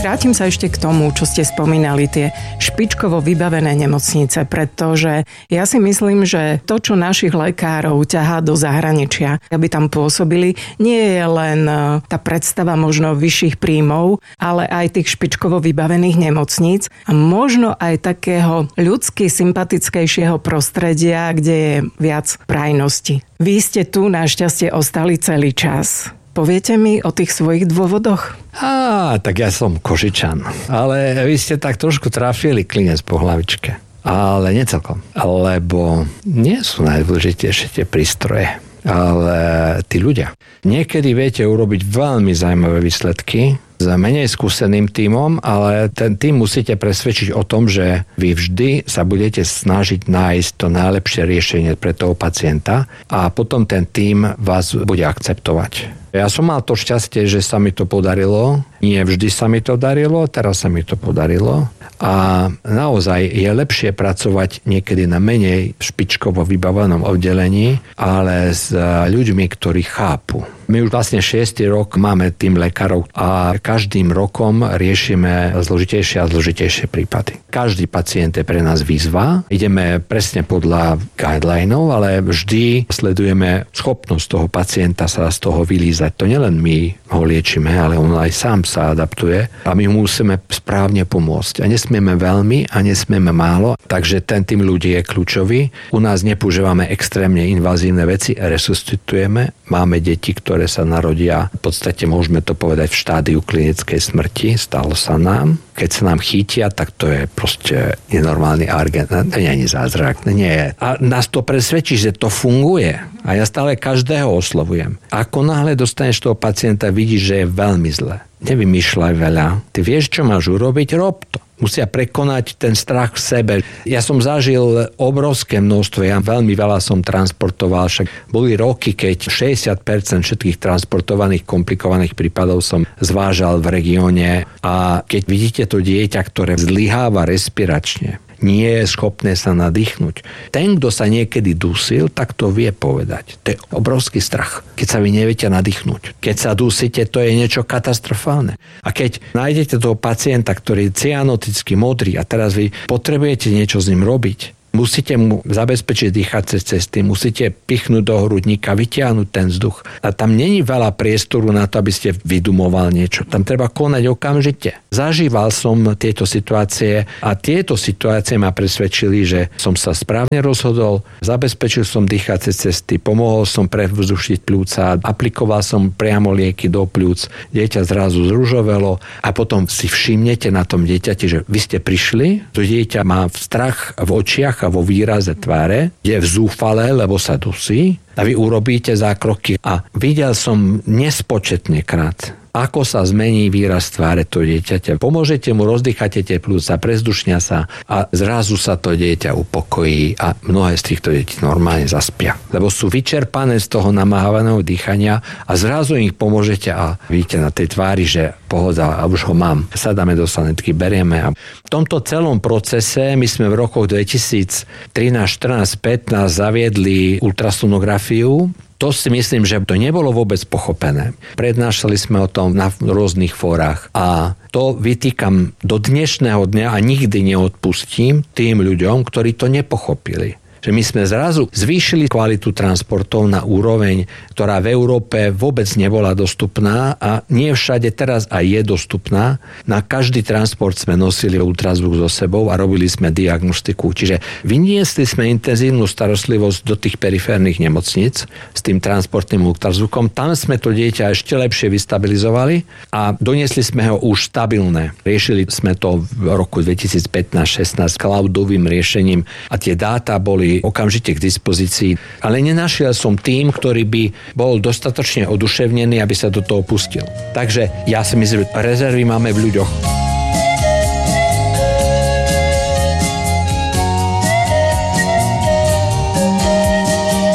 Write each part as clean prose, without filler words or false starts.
vrátim sa ešte k tomu, čo ste spomínali, tie špičkovo vybavené nemocnice, pretože ja si myslím, že to, čo našich lekárov ťahá do zahraničia, aby tam pôsobili, nie je len tá predstava možno vyšších príjmov, ale aj tých špičkovo vybavených nemocníc a možno aj takého ľudsky sympatickejšieho prostredia, kde je viac prajnosti. Vy ste tu našťastie ostali celý čas. Poviete mi o tých svojich dôvodoch? Tak ja som Košičan, ale vy ste tak trošku trafili klinec po hlavičke. Ale nie celkom, lebo nie sú najdôležitejšie tie prístroje, ale tí ľudia. Niekedy viete urobiť veľmi zaujímavé výsledky s menej skúseným tímom, ale ten tím musíte presvedčiť o tom, že vy vždy sa budete snažiť nájsť to najlepšie riešenie pre toho pacienta a potom ten tím vás bude akceptovať. Ja som mal to šťastie, že sa mi to podarilo. Nie vždy sa mi to darilo, teraz sa mi to podarilo. A naozaj je lepšie pracovať niekedy na menej špičkovo vybavenom oddelení, ale s ľuďmi, ktorí chápu. My už vlastne 6. rok máme tým lekárov a každým rokom riešime zložitejšie a zložitejšie prípady. Každý pacient je pre nás výzva. Ideme presne podľa guidelinov, ale vždy sledujeme schopnosť toho pacienta sa z toho vylízať. To nielen my ho liečime, ale on aj sám sa adaptuje a my mu musíme správne pomôcť. A nesmieme veľmi a nesmieme málo, takže ten tým ľudí je kľúčový. U nás nepoužívame extrémne invazívne veci, resuscitujeme. Máme deti, ktoré sa narodia, v podstate môžeme to povedať v štádiu klinickej smrti, stalo sa nám. Keď sa nám chytia, tak to je proste nenormálny argent, to nie je zázrak, nie je. A nás to presvedčí, že to funguje. A ja stále každého oslovujem. Ako náhle dostaneš toho pacienta, vidíš, že je veľmi zle. Nevymýšľaj veľa. Ty vieš, čo máš urobiť, rob to. Musia prekonať ten strach v sebe. Ja som zažil obrovské množstvo, ja veľmi veľa som transportoval, však boli roky, keď 60% všetkých transportovaných komplikovaných prípadov som zvážal v regióne a keď vidíte to dieťa, ktoré zlyháva respiračne, nie je schopné sa nadýchnuť. Ten, kto sa niekedy dusil, tak to vie povedať. To je obrovský strach, keď sa vy neviete nadýchnuť. Keď sa dusíte, to je niečo katastrofálne. A keď nájdete toho pacienta, ktorý je cyanotický, modrý a teraz vy potrebujete niečo s ním robiť, musíte mu zabezpečiť dýchacie cesty, musíte pichnúť do hrudníka, vytiahnuť ten vzduch. A tam není veľa priestoru na to, aby ste vydumoval niečo. Tam treba konať okamžite. Zažíval som tieto situácie a tieto situácie ma presvedčili, že som sa správne rozhodol, zabezpečil som dýchacie cesty, pomohol som prevzdušiť pľúca, aplikoval som priamo lieky do pľúc, dieťa zrazu zružovelo a potom si všimnete na tom dieťati, že vy ste prišli, to dieťa má strach v očiach a vo výraze tváre, je vzúfalé, lebo sa dusí a vy urobíte zákroky. A videl som nespočetne krát, ako sa zmení výraz tváre to dieťaťa. Pomôžete mu, rozdýchate tie pľúca, prezdušnia sa a zrazu sa to dieťa upokojí a mnohé z týchto detí normálne zaspia. Lebo sú vyčerpané z toho namáhavaného dýchania a zrazu ich pomôžete a vidíte na tej tvári, že pohoda, a už ho mám. Sadáme do sanitky, berieme. A v tomto celom procese my sme v rokoch 2013, 14, 15 zaviedli ultrasonografiu. To si myslím, že to nebolo vôbec pochopené. Prednášali sme o tom na rôznych fórach a to vytýkam do dnešného dňa a nikdy neodpustím tým ľuďom, ktorí to nepochopili. Že my sme zrazu zvýšili kvalitu transportov na úroveň, ktorá v Európe vôbec nebola dostupná a nie všade teraz aj je dostupná. Na každý transport sme nosili ultrazvuk so sebou a robili sme diagnostiku. Čiže vyniesli sme intenzívnu starostlivosť do tých periférnych nemocníc s tým transportným ultrazvukom. Tam sme to dieťa ešte lepšie vystabilizovali a doniesli sme ho už stabilné. Riešili sme to v roku 2015-16 cloudovým riešením a tie dáta boli okamžite k dispozícii. Ale nenašiel som tým, ktorý by bol dostatočne oduševnený, aby sa do toho pustil. Takže ja si myslím, že rezervy máme v ľuďoch.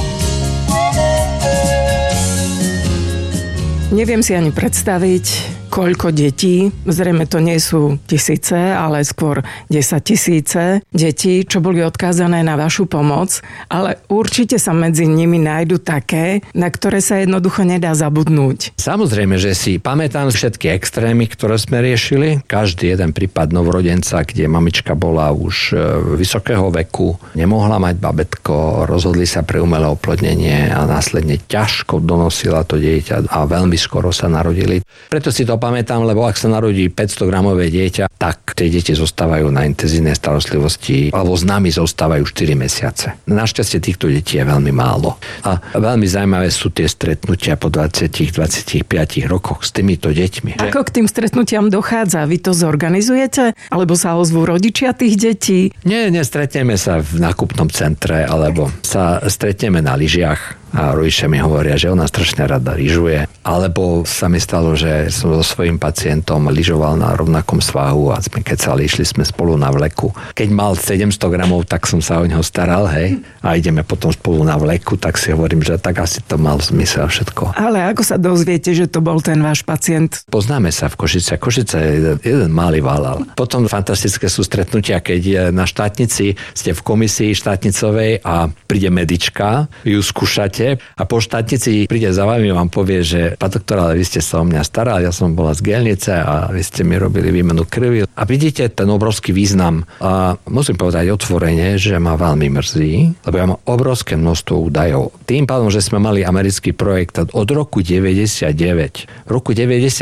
Neviem si ani predstaviť, koľko detí, zrejme to nie sú tisíce, ale skôr 10 000 detí, čo boli odkázané na vašu pomoc, ale určite sa medzi nimi nájdu také, na ktoré sa jednoducho nedá zabudnúť. Samozrejme, že si pamätám všetky extrémy, ktoré sme riešili. Každý jeden prípad novorodenca, kde mamička bola už vysokého veku, nemohla mať babätko, rozhodli sa pre umelé oplodnenie a následne ťažko donosila to dieťa a veľmi skoro sa narodili. Preto si to pamätám, lebo ak sa narodí 500-gramové dieťa, tak tie deti zostávajú na intenzívnej starostlivosti alebo s nami zostávajú 4 mesiace. Našťastie týchto detí je veľmi málo. A veľmi zaujímavé sú tie stretnutia po 20-25 rokoch s týmito deťmi. Ako k tým stretnutiam dochádza? Vy to zorganizujete? Alebo sa ozvú rodičia tých detí? Nie, stretneme sa v nákupnom centre alebo sa stretneme na lyžiach. A rodičia mi hovoria, že ona strašne rada lyžuje. Alebo sa mi stalo, že som so svojím pacientom lyžoval na rovnakom svahu a sme kecali, išli sme spolu na vleku. Keď mal 700 gramov, tak som sa o neho staral, hej. A ideme potom spolu na vleku, tak si hovorím, že tak asi to mal zmysel všetko. Ale ako sa dozviete, že to bol ten váš pacient? Poznáme sa v Košice. Košice je jeden malý valal. Potom fantastické sú stretnutia, keď na štátnici ste v komisii štátnicovej a príde medička, ju skúšate a po štátnici príde za vami a vám povie, že pán doktor, ale vy ste sa o mňa starali, ja som bola z Gelnice a vy ste mi robili výmenu krvi. A vidíte ten obrovský význam. A musím povedať otvorene, že ma veľmi mrzí, lebo ja mám obrovské množstvo údajov. Tým pádom, že sme mali americký projekt od roku 99. V roku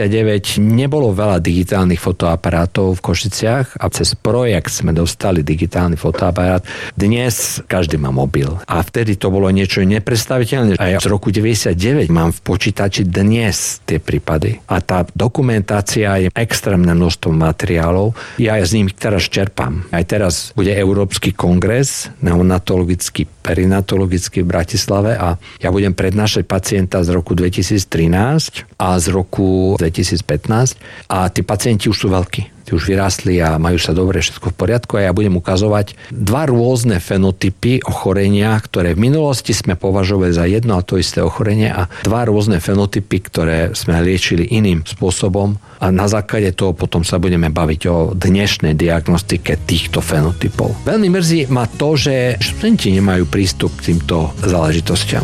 99 nebolo veľa digitálnych fotoaparátov v Košiciach a cez projekt sme dostali digitálny fotoaparát. Dnes každý má mobil. A vtedy to bolo niečo nepredstaviteľné. A ja z roku 99 mám v počítači dnes tie prípady. A tá dokumentácia je extrémne množstvo materiálov. Ja z nich teraz čerpám. Aj teraz bude Európsky kongres neonatologický, perinatologický v Bratislave a ja budem prednášať pacienta z roku 2013 a z roku 2015 a tí pacienti už sú veľkí. Už vyrástli a majú sa dobre, všetko v poriadku a ja budem ukazovať dva rôzne fenotypy ochorenia, ktoré v minulosti sme považovali za jedno a to isté ochorenie a dva rôzne fenotypy, ktoré sme liečili iným spôsobom a na základe toho potom sa budeme baviť o dnešnej diagnostike týchto fenotypov. Veľmi mrzí ma to, že študenti nemajú prístup k týmto záležitostiam.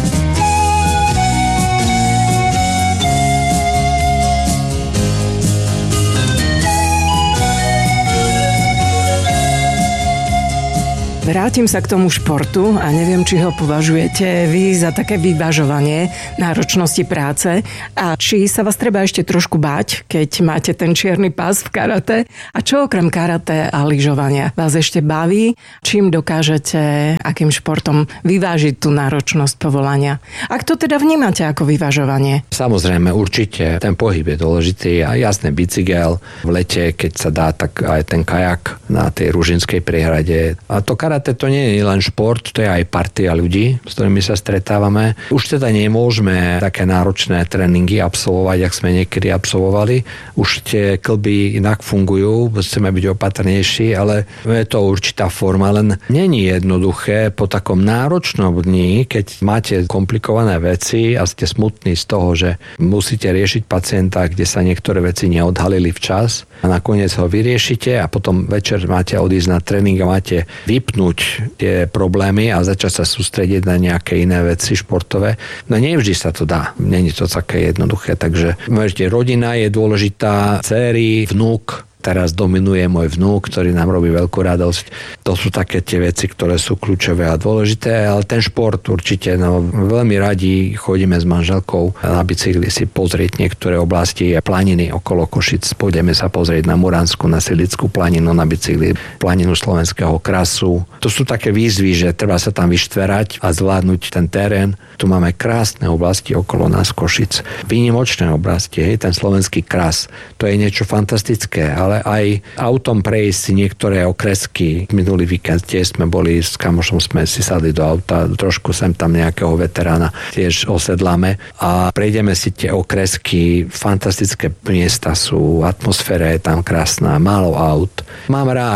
Vrátim sa k tomu športu a neviem, či ho považujete vy za také vyvažovanie náročnosti práce a či sa vás treba ešte trošku báť, keď máte ten čierny pás v karate. A čo okrem karate a lyžovania vás ešte baví? Čím dokážete, akým športom vyvážiť tú náročnosť povolania? Ak to teda vnímate ako vyvažovanie? Samozrejme, určite. Ten pohyb je dôležitý a jasné bicykel v lete, keď sa dá, tak aj ten kajak na tej Ružinskej priehrade. A to karate to nie je len šport, to je aj partia ľudí, s ktorými sa stretávame. Už teda nemôžeme také náročné tréningy absolvovať, jak sme niekedy absolvovali. Už tie klby inak fungujú, chceme byť opatrnejší, ale je to určitá forma, len není jednoduché po takom náročnom dni, keď máte komplikované veci a ste smutní z toho, že musíte riešiť pacienta, kde sa niektoré veci neodhalili včas a nakoniec ho vyriešite a potom večer máte odísť na tréning a máte vypnúť tie problémy a začať sa sústrediť na nejaké iné veci športové. No nevždy sa to dá. Není to také jednoduché. Takže rodina je dôležitá, dcéry, vnúk. Teraz dominuje môj vnúk, ktorý nám robí veľkú radosť. To sú také tie veci, ktoré sú kľúčové a dôležité, ale ten šport určite, veľmi radi chodíme s manželkou na bicykli si pozrieť niektoré oblasti a planiny okolo Košic. Pôjdeme sa pozrieť na Muranskú, na Silickú planinu na bicykli, planinu Slovenského krasu. To sú také výzvy, že treba sa tam vyštverať a zvládnuť ten terén. Tu máme krásne oblasti okolo nás Košic. Výnimočné oblasti, ten slovenský kras. To je niečo fantastické, ale aj autom prejsť si niektoré okresky. Minulý víkend tiež sme boli s kamošom, sme si sadli do auta, trošku sem tam nejakého veterána tiež osedláme a prejdeme si tie okresky. Fantastické miesta sú, atmosféra je tam krásna, málo aut. Mám rád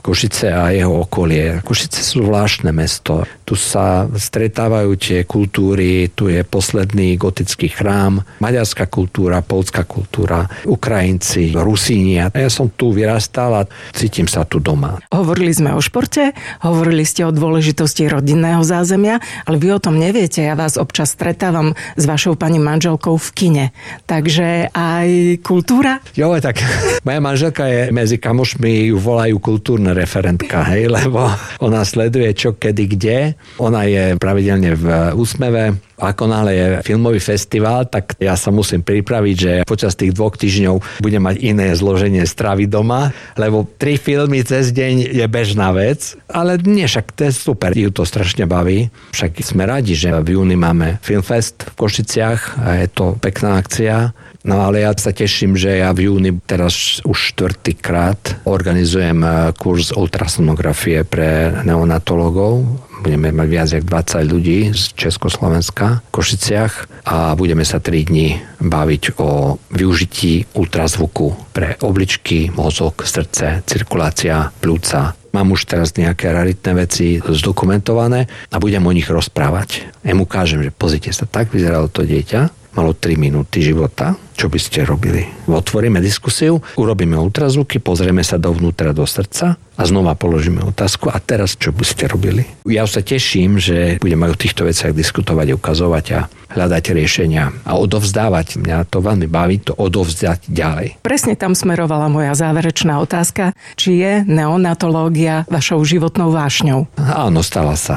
Košice a jeho okolie. Košice sú zvláštne mesto. Tu sa stretávajú tie kultúry, tu je posledný gotický chrám, maďarská kultúra, poľská kultúra, Ukrajinci, Rusíni. Ja som tu vyrastal a cítim sa tu doma. Hovorili sme o športe, hovorili ste o dôležitosti rodinného zázemia, ale vy o tom neviete. Ja vás občas stretávam s vašou pani manželkou v kine. Takže aj kultúra? Jo, tak moja manželka je medzi kamošmi, ju volajú kultúrna referentka, hej, lebo ona sleduje čo, kedy, kde. Ona je pravidelne v Úsmeve. Ako náhle je filmový festival, tak ja sa musím pripraviť, že počas tých 2 týždňov budem mať iné zloženie stravy doma, lebo 3 filmy cez deň je bežná vec. Ale nie, však to je super, ju to strašne baví. Však sme radi, že v júni máme Filmfest v Košiciach a je to pekná akcia. No ale ja sa teším, že ja v júni teraz už 4. krát organizujem kurz ultrasonografie pre neonatologov. Budeme mať viac jak 20 ľudí z Československa v Košiciach a budeme sa 3 dní baviť o využití ultrazvuku pre obličky, mozog, srdce, cirkulácia, pľúca. Mám už teraz nejaké raritné veci zdokumentované a budem o nich rozprávať. Ja mu ukážem, že pozrite sa, tak vyzeralo to dieťa. Malo 3 minúty života. Čo by ste robili? Otvoríme diskusiu, urobíme ultrazvuky, pozrieme sa dovnútra do srdca a znova položíme otázku. A teraz čo by ste robili? Ja sa teším, že budeme o týchto veciach diskutovať, ukazovať a hľadať riešenia a odovzdávať. Mňa to veľmi baví, to odovzdať ďalej. Presne tam smerovala moja záverečná otázka. Či je neonatológia vašou životnou vášňou? Áno, stala sa.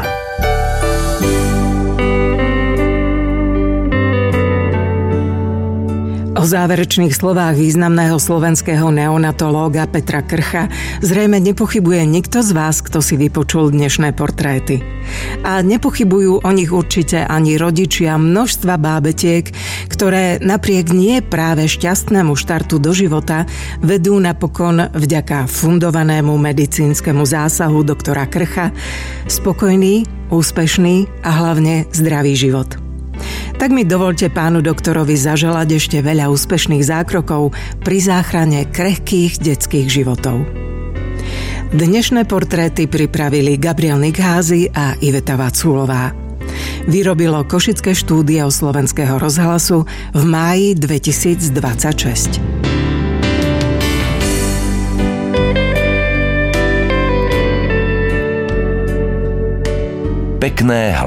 O záverečných slovách významného slovenského neonatológa Petra Krcha zrejme nepochybuje nikto z vás, kto si vypočul dnešné portréty. A nepochybujú o nich určite ani rodičia množstva bábetiek, ktoré napriek nie práve šťastnému štartu do života vedú napokon vďaka fundovanému medicínskemu zásahu doktora Krcha spokojný, úspešný a hlavne zdravý život. Tak mi dovolte pánu doktorovi zaželať ešte veľa úspešných zákrokov pri záchrane krehkých detských životov. Dnešné portréty pripravili Gabriel Nikházy a Iveta Vaculová. Vyrobilo Košické štúdio Slovenského rozhlasu v máji 2026. Pekné